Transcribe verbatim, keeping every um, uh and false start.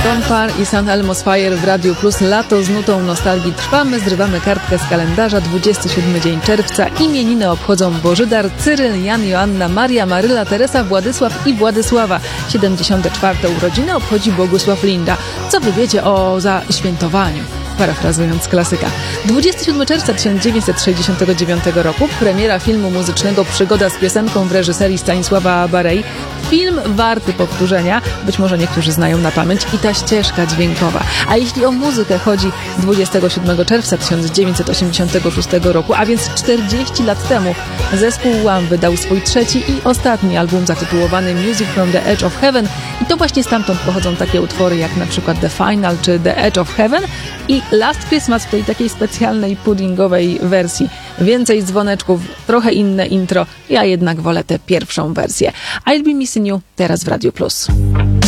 Tom Parr i San Elmo's Fire w Radiu Plus. Lato z nutą nostalgii trwamy, zrywamy kartkę z kalendarza. dwudziesty siódmy dzień czerwca. Imieniny obchodzą Bożydar, Cyryl, Jan, Joanna, Maria, Maryla, Teresa, Władysław i Władysława. siedemdziesiąte czwarte urodziny obchodzi Bogusław Linda. Co wy wiecie o zaświętowaniu? Parafrazując klasyka. dwudziestego siódmego czerwca tysiąc dziewięćset sześćdziesiątego dziewiątego roku premiera filmu muzycznego Przygoda z piosenką w reżyserii Stanisława Barei. Film warty powtórzenia, być może niektórzy znają na pamięć, i ta ścieżka dźwiękowa. A jeśli o muzykę chodzi, dwudziestego siódmego czerwca tysiąc dziewięćset osiemdziesiątego szóstego roku, a więc czterdzieści lat temu, zespół Wham wydał swój trzeci i ostatni album zatytułowany Music from the Edge of Heaven i to właśnie stamtąd pochodzą takie utwory jak na przykład The Final czy The Edge of Heaven i Last Christmas w tej takiej specjalnej puddingowej wersji. Więcej dzwoneczków, trochę inne intro, ja jednak wolę tę pierwszą wersję. I'll Be Missing You teraz w Radiu Plus.